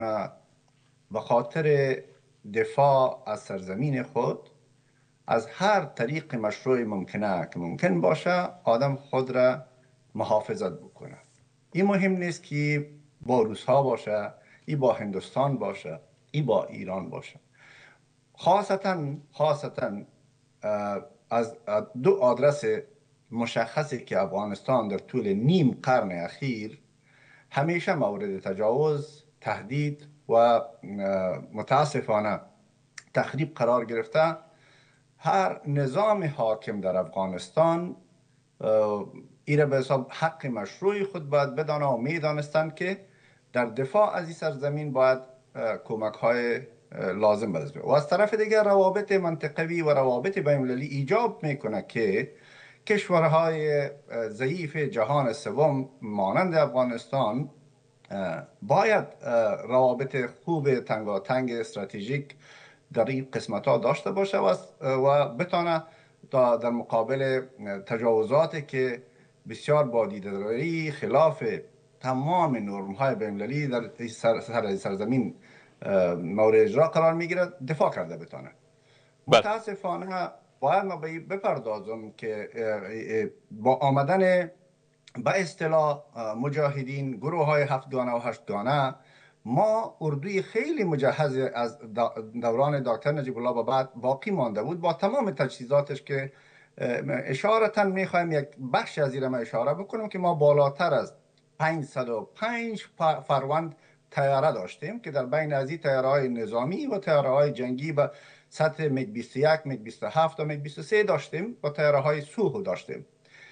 به خاطر دفاع از سرزمین خود از هر طریق مشروع ممکنه که ممکن باشه آدم خود را محافظت بکنه. این مهم نیست که با روسها باشه، این با هندوستان باشه، این با ایران باشه. خاصتا از دو آدرس مشخصی که افغانستان در طول نیم قرن اخیر همیشه مورد تجاوز، تهدید و متاسفانه تخریب قرار گرفته، هر نظام حاکم در افغانستان ایره به حساب حق مشروع خود باید بدانه و میدانستند که در دفاع از این سرزمین باید کمک های لازم بدست. و از طرف دیگر روابط منطقوی و روابط بین‌المللی ایجاب میکنه که کشورهای ضعیف جهان سوم مانند افغانستان باید روابط خوب تنگاتنگ استراتژیک در این قسمت ها داشته باشه و بتانه در مقابل تجاوزاتی که بسیار با دیده‌داری خلاف تمام نرم های بین‌المللی در سرزمین مورد اجرا قرار میگیره دفاع کرده بتانه. بله. متاسفانه باید ما بپردازم که با آمدن به اصطلاح مجاهدین، گروه های هفتگانه و هشتگانه، ما اردوی خیلی مجهز از دوران دکتر نجیب الله به بعد باقی مانده بود با تمام تجهیزاتش که اشارتا میخوایم یک بخش از این ما اشاره بکنم که ما بالاتر از 505 فروند طیاره داشتیم که در بین از این طیاره های نظامی و طیاره های جنگی به سطح میگ 21، میگ 27 و میگ 23 داشتیم و طیاره های سوخو داشتیم.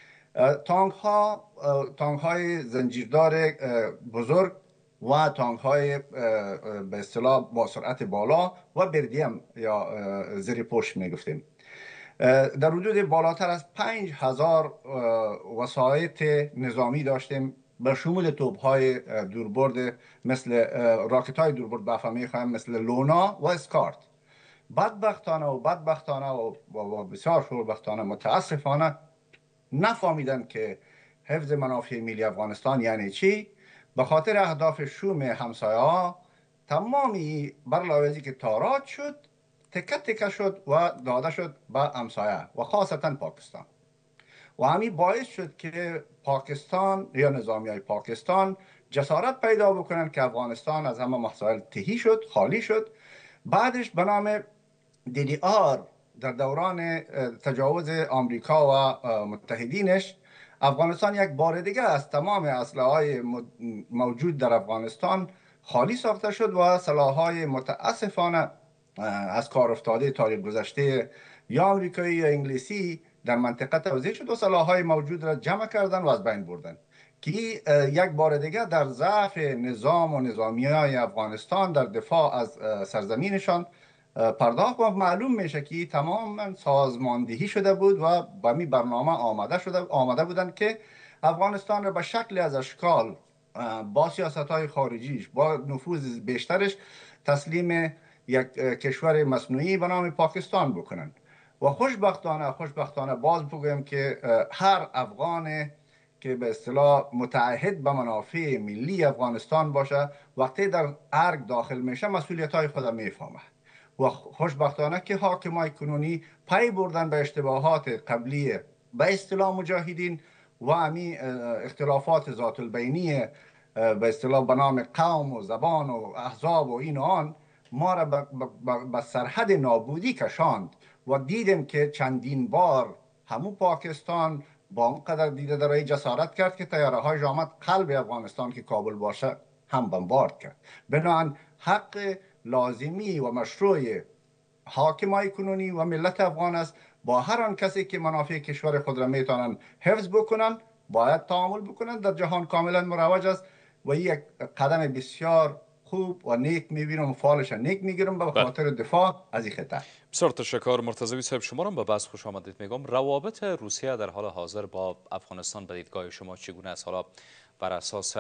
تانک های زنجیردار بزرگ و تانک های به اصطلاح با سرعت بالا و بردیم یا زیر پشت می گفتیم. در حدود بالاتر از 5000 وسایط نظامی داشتیم به شمول توپ های دوربرد مثل راکت های دوربرد بفهمی خواهیم مثل لونا و اسکارت. بدبختانه و بسیار شوربختانه متاسفانه نفهمیدن که حفظ منافع ملی افغانستان یعنی چی. به خاطر اهداف شوم همسایه ها تمامی برلاوزی که تاراج شد تکه تکه شد و داده شد به همسایه و خاصتا پاکستان. و همین باعث شد که پاکستان یا نظامی های پاکستان جسارت پیدا بکنن که افغانستان از همه مسائل تهی شد، خالی شد. بعدش به نام DDR در دوران تجاوز آمریکا و متحدینش افغانستان یک بار دیگه از تمام اسلحه‌های موجود در افغانستان خالی ساخته شد و سلاح‌های متاسفانه از کار افتاده تاریخ گذشته یا آمریکایی یا انگلیسی در منطقه توزیع شد و سلاح‌های موجود را جمع کردن و از بین بردن که یک بار دیگه در ضعف نظام و نظامیای افغانستان در دفاع از سرزمینشان پرداخت و معلوم میشه که تماما سازماندهی شده بود و به می برنامه آمده بودند که افغانستان را به شکل از اشکال با سیاست‌های خارجیش با نفوذ بیشترش تسلیم یک کشور مصنوعی به نام پاکستان بکنند. و خوشبختانه باز بگویم که هر افغان که به اصطلاح متعهد به منافع ملی افغانستان باشه وقتی در ارگ داخل میشه مسئولیت‌های خود میفهمه. و خوشبختانه که حاکمای کنونی پی بردن به اشتباهات قبلی به اصطلاح مجاهدین و همی اختلافات ذات البینی به اصطلاح به نام قوم و زبان و احزاب و این و آن ما را به سرحد نابودی کشاند و دیدیم که چندین بار همون پاکستان با اونقدر دیده دارای جسارت کرد که طیاره های آمد قلب افغانستان که کابل باشه هم بمبارد کرد. بنابراین حق لازمی و مشروع حاکمای کنونی و ملت افغان است با هر آن کسی که منافع کشور خود را میتونن حفظ بکنن باید تعامل بکنن. در جهان کاملا مروج است و یک قدم بسیار خوب و نیک میبینم و فالش نیک میگیرم به خاطر دفاع از این خطر. بسیار تشکر مرتضوی صاحب، شما را به بحث خوش آمدید میگم. روابط روسیه در حال حاضر با افغانستان به دیدگاه شما چگونه است؟ حالا بر اساس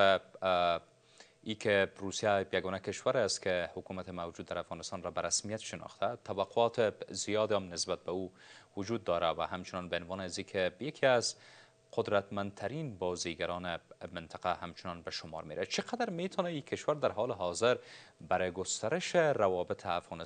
ای که روسیه یگانه کشور است که حکومت موجود در افغانستان را به رسمیت شناخته، توقعات زیادی هم نسبت به او وجود داره و همچنان به عنوان از که یکی از قدرتمندترین بازیگران منطقه همچنان به شمار میره. چقدر میتونه این کشور در حال حاضر برای گسترش روابط افغانستان